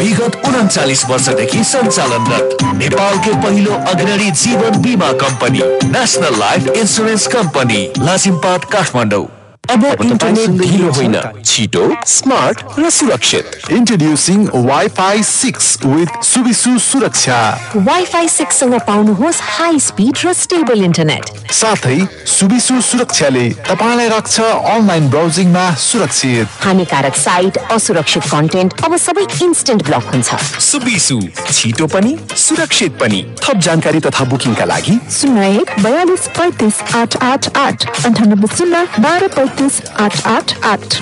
विगत 39 वर्षदेखि सञ्चालनरत नेपालकै पहिलो अग्रणी जीवन बीमा company national life insurance company लासिमपाट Kathmandu. अब इन्टरनेट ढिलो होइन, छिटो, स्मार्ट र सुरक्षित। Introducing Wi-Fi 6 with सुविसु सुरक्षा। Wi-Fi 6 सँग पाउनुहोस् हाई स्पिड र स्टेबल इन्टरनेट। साथै सुविसु सुरक्षाले तपाईलाई राख्छ अनलाइन ब्राउजिङमा सुरक्षित। हानिकारक साइट, असुरक्षित कन्टेन्ट अब सबै इन्स्टेन्ट ब्लक हुन्छ। सुविसु, छिटो पनि सुरक्षित पनि। थप जानकारी तथा बुकिङका लागि 01 42 35 888 98 12 35 888।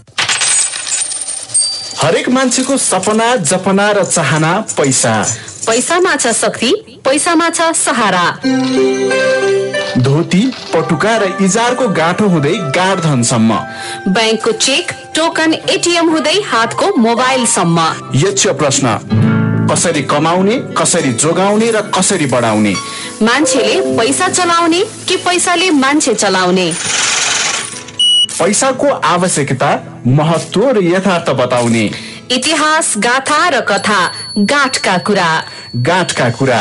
हरेक मान्छेको सपना, जपना र चाहना पैसा। पैसामा छ शक्ति, पैसामा छ सहारा। धोती, पटुका र इजारको गाँठो हुँदै गाड धनसम्म, बैंकको चेक, टोकन, एटिएम हुँदै हातको मोबाइलसम्म। यक्ष प्रश्न, कसरी कमाउने, कसरी जोगाउने र कसरी बढाउने? मान्छेले पैसा चलाउने कि पैसाले मान्छे चलाउने? पैसाको आवश्यकता, महत्व र यथार्थ बताउने। इतिहास, गाथा र कथा, गाँठका कुरा। गाँठका कुरा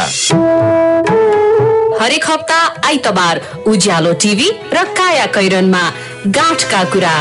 हरेक हप्ता आइतबार उज्यालो टिभी र काया कैरनमा गाँठका कुरा।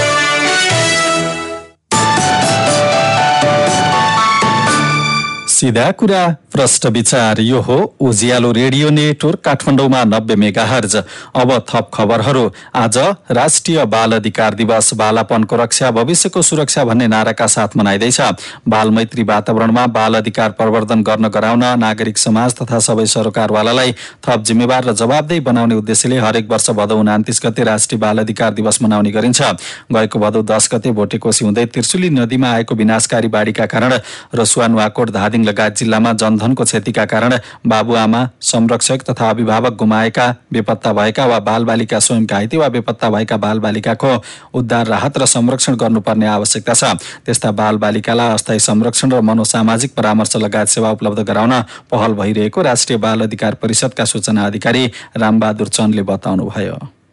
सीधा कुरा, प्रष्ट विचार। यो हो उज्यालो रेडियो नेटवर्क काठमाडौँमा 90 मेगाहर्ज। अब थप खबरहरू। आज राष्ट्रिय बाल अधिकार दिवस। बालापनको रक्षा, भविष्यको सुरक्षा भन्ने नाराका साथ मनाइँदैछ। बाल मैत्री वातावरणमा बाल अधिकार प्रवर्धन गर्न गराउन नागरिक समाज तथा सबै सरकारवालालाई थप जिम्मेवार र जवाबदेही बनाउने उद्देश्यले हरेक वर्ष भदौ 29 गते राष्ट्रिय बाल अधिकार दिवस मनाउने गरिन्छ। गएको भदौ 10 गते भोटेकोशी हुँदै त्रिशुली नदीमा आएको विनाशकारी बाढीका कारण रसुवा, नुवाकोट, धादिङ लगायत जिल्लामा जनधनको क्षतिका कारण बाबुआमा, संरक्षक तथा अभिभावक गुमाएका, बेपत्ता भएका वा बालबालिका स्वयं घाइते वा बेपत्ता भएका बालबालिकाको उद्धार, राहत र संरक्षण गर्नुपर्ने आवश्यकता छ। त्यस्ता बालबालिकालाई अस्थायी संरक्षण र मनोसामाजिक परामर्श लगायत सेवा उपलब्ध गराउन पहल भइरहेको राष्ट्रिय बाल अधिकार परिषदका सूचना अधिकारी रामबहादुर चन्दले बताउनुभयो।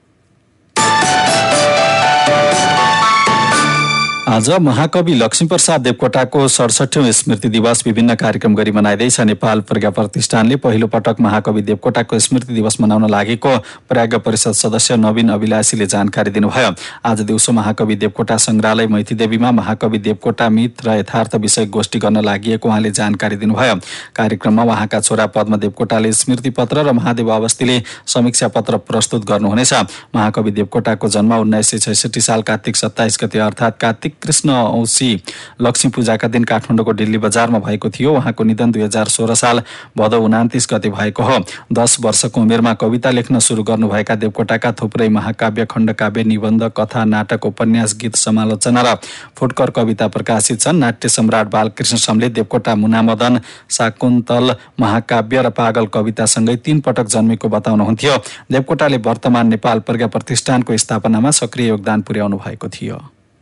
आज महाकवि लक्ष्मीप्रसाद देवकोटाको 67औं स्मृति दिवस विभिन्न कार्यक्रम गरी मनाइँदैछ। नेपाल प्रज्ञा प्रतिष्ठानले पहिलो पटक महाकवि देवकोटाको स्मृति दिवस मनाउन लागेको प्रज्ञा परिषद सदस्य नवीन अभिलाषीले जानकारी दिनुभयो। आज दिउँसो महाकवि देवकोटा संग्रहालय मैतीदेवीमा महाकवि देवकोटा मिथ र यथार्थ विषय गोष्ठी गर्न लागि उहाँले जानकारी दिनुभयो। कार्यक्रममा उहाँका छोरा पद्म देवकोटाले स्मृति पत्र र महादेव अवस्थीले समीक्षा पत्र प्रस्तुत गर्नुहुनेछ। महाकवि देवकोटाको जन्म 1966 साल कार्तिक 27 गते अर्थात् कार्तिक कृष्ण औँसी लक्ष्मी पूजाका दिन काठमाडौँको दिल्ली बजारमा भएको थियो। उहाँको निधन 2016 साल भदौ 29 गते भएको हो। 10 वर्षको उमेरमा कविता लेख्न सुरु गर्नुभएका देवकोटाका थुप्रै महाकाव्य, खण्डकाव्य, निबन्ध, कथा, नाटक, उपन्यास, गीत, समालोचना र फुटकर कविता प्रकाशित छन्। नाट्य सम्राट बालकृष्ण समले देवकोटा मुनामदन, शाकुन्तल महाकाव्य र पागल कवितासँगै 3 पटक जन्मेको बताउनुहुन्थ्यो। देवकोटाले वर्तमान नेपाल प्रज्ञा प्रतिष्ठानको स्थापनामा सक्रिय योगदान पुर्याउनु भएको थियो।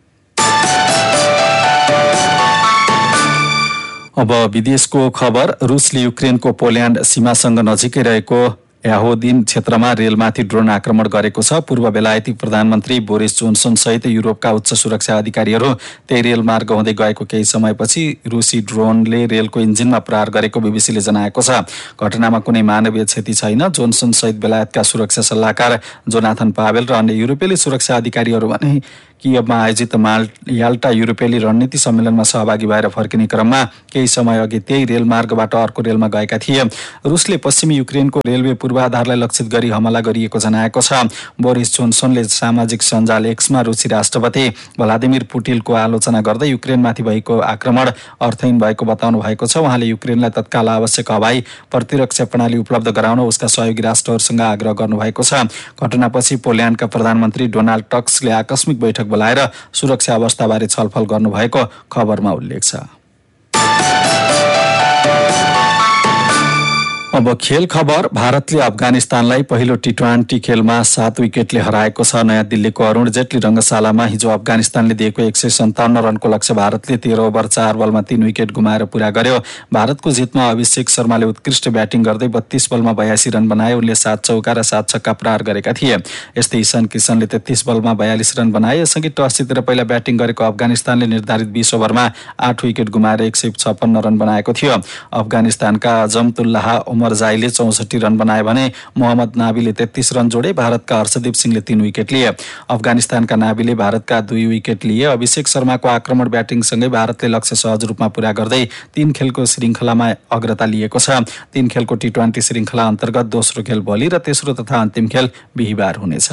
अब विदेशको खबर। रुसले युक्रेनको पोल्यान्ड सीमासँग नजिकै रहेको याहोदिन क्षेत्रमा रेलमाथि ड्रोन आक्रमण गरेको छ। पूर्व बेलायती प्रधानमन्त्री बोरिस जोन्सन सहित युरोपका उच्च सुरक्षा अधिकारीहरू त्यही रेलमार्ग हुँदै गएको केही समयपछि रुसी ड्रोनले रेलको इन्जिनमा प्रहार गरेको बीबीसीले जनाएको छ। घटनामा कुनै मानवीय क्षति छैन। जोन्सन सहित बेलायतका सुरक्षा सल्लाहकार जोनाथन पावेल र अन्य युरोपेली सुरक्षा अधिकारीहरू भने कियवमा आयोजित याल्टा युरोपेली रणनीति सम्मेलनमा सहभागी भएर फर्किने क्रममा केही समय अघि त्यही रेलमार्गबाट अर्को रेलमा गएका थिए। रुसले पश्चिमी युक्रेनको रेलवे पूर्वाधारलाई लक्षित गरी हमला गरिएको जनाएको छ। बोरिस जोन्सनले सामाजिक सञ्जाल एक्समा रुसी राष्ट्रपति भ्लादिमिर पुटिनको आलोचना गर्दै युक्रेनमाथि भएको आक्रमण अर्थहीन भएको बताउनु भएको छ। उहाँले युक्रेनलाई तत्काल आवश्यक हवाई प्रतिरक्षा प्रणाली उपलब्ध गराउन उसका सहयोगी राष्ट्रहरूसँग आग्रह गर्नुभएको छ। घटनापछि पोल्यान्डका प्रधानमन्त्री डोनाल्ड टस्कले आकस्मिक बैठक बोलाएर सुरक्षा अवस्थाबारे छलफल गर्नुभएको खबरमा उल्लेख छ। अब खेल खबर। भारतले अफगानिस्तानलाई पहिलो टी20 खेलमा 7 विकेटले हराएको छ। नयाँ दिल्लीको अरुण जेटली रंगशालामा हिजो अफगानिस्तानले दिएको 157 रनको लक्ष्य भारतले 13 ओभर 4 बलमा 3 विकेट गुमाएर पूरा गर्यो। भारतको जितमा अभिषेक शर्माले उत्कृष्ट ब्याटिङ गर्दै 32 बलमा 82 रन बनाए। उनले 7 चौका र 7 छक्का प्रहार गरेका थिए। यस्तै ईशान किशनले 33 बलमा 42 रन बनाए। यसअघि टस जितेर पहिला ब्याटिङ गरेको अफगानिस्तानले निर्धारित 20 ओभरमा 8 विकेट गुमाएर 156 रन बनाएको थियो। अफगानिस्तानका अजमतुल्लाह उमरजाईले 64 रन बनाए भने मोहम्मद नाबीले 33 रन जोडे। भारतका हर्षदीप सिंहले 3 विकेट लिए। अफगानिस्तानका नाबीले भारतका 2 विकेट लिए। अभिषेक शर्माको आक्रमण ब्याटिङसँगै भारतले लक्ष्य सहज रूपमा पूरा गर्दै 3 खेलको श्रृङ्खलामा अग्रता लिएको छ। 3 खेलको टी20 श्रृङ्खला अन्तर्गत दोस्रो खेल भोलि र तेस्रो तथा अन्तिम खेल बिहीबार हुनेछ।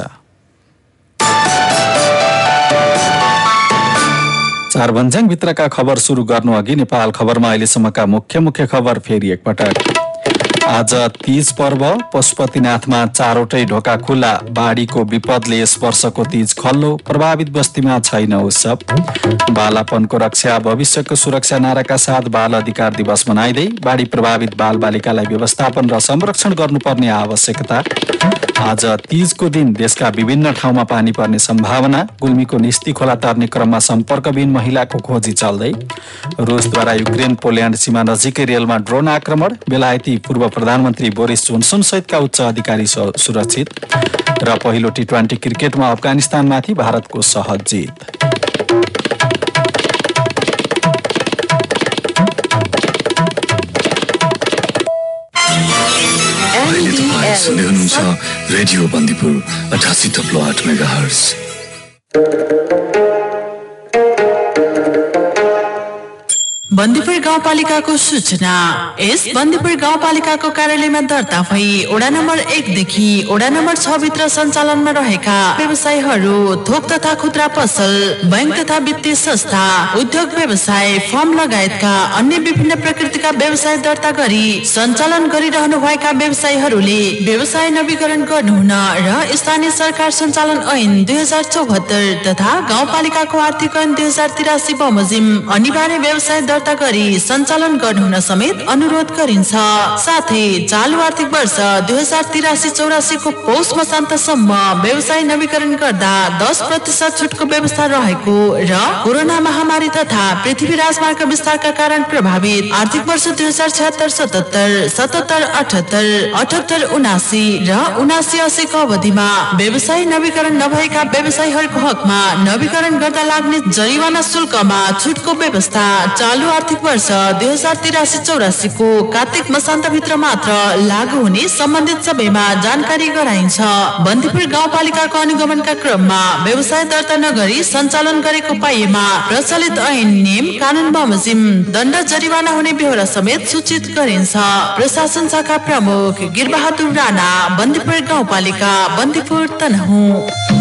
4 भन्ज्याङ भित्रका खबर सुरु गर्नु अघि नेपाल खबरमा अहिलेसम्मका मुख्य खबर फेरि एकपटक। आज तीज पर्व। पशुपतिनाथमा 4वटै ढोका खुल्ला। बाढीको विपदले यस वर्षको तीज खल्लो। प्रभावित बस्तीमा छैन उत्सव। बालापनको रक्षा भविष्यको सुरक्षा नाराका साथ बाल अधिकार दिवस मनाइँदै बाढी प्रभावित बाल बालिकालाई व्यवस्थापन र संरक्षण गर्नुपर्ने आवश्यकता। आज तीजको दिन देशका विभिन्न ठाउँमा पानी पर्ने सम्भावना। गुल्मीको निस्ती खोला तर्ने क्रममा सम्पर्कविहीन महिलाको खोजी चल्दै। रुसद्वारा युक्रेन पोल्यान्ड सीमा नजिकै रेलमा ड्रोन आक्रमण। बेलायती पूर्व प्रधानमन्त्री बोरिस जोन्सन सहितका उच्च अधिकारी सुरक्षित। र पहिलो टी20 क्रिकेटमा अफगानिस्तानमाथि भारतको सहज जित। सुन्दै हुनुहुन्छ रेडियो बन्दीपुर 88.8 मेगाहर्ज। बन्दीपुर गाउँपालिकाको सूचना। यस बन्दीपुर गाउँपालिकाको कार्यालयमा दर्ता भई वडा नम्बर 1 देखि वडा नम्बर 6 भित्र सञ्चालनमा रहेका व्यवसायहरू, थोक तथा खुद्रा पसल, बैंक तथा वित्तीय संस्था, उद्योग व्यवसाय, फर्म लगायतका अन्य विभिन्न प्रकृतिका व्यवसाय दर्ता गरी सञ्चालन गरिरहनु भएका व्यवसायीहरूले व्यवसाय नवीकरण गर्नुहुन र स्थानीय सरकार सञ्चालन ऐन 2074 तथा गाउँपालिकाको आर्थिक ऐन 2083 बमोजिम अनिवार्य व्यवसाय दर्ता गरी सञ्चालन गर्नुहुन समेत अनुरोध गरिन्छ। साथै चालु आर्थिक वर्ष 2083-84 को पौष मसान्तसम्म व्यवसाय नवीकरण गर्दा 10% छुटको व्यवस्था रहेको र कोरोना महामारी तथा पृथ्वी राजमार्ग विस्तारका कारण प्रभावित आर्थिक वर्ष 2076-77, 77-78, 78-79 र 79-80 को अवधिमा व्यवसाय नवीकरण नभएका व्यवसायीहरूको हकमा नवीकरण गर्दा लाग्ने जरिवाना शुल्कमा छुटको व्यवस्था चालु आर्थिक वर्ष 2083-84 को कार्तिक मसान्तभित्र मात्र लागू हुने सम्बन्धित सबैमा जानकारी गराइन्छ। बन्दीपुर गाउँपालिकाको अनुगमनका क्रममा व्यवसाय दर्ता नगरी सञ्चालन गरेको पाइएमा प्रचलित ऐन नियम कानून बमोजिम दण्ड जरिवाना हुने बेहोरा समेत सूचित गरिन्छ। प्रशासन शाखा प्रमुख गिरबहादुर राणा, बन्दीपुर गाउँपालिका, बन्दीपुर तनहुँ।